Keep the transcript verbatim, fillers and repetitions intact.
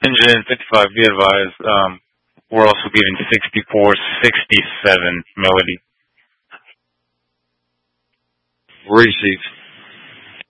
Engine fifty-five, be advised. Um, we're also giving sixty-four sixty-seven Melody. Received.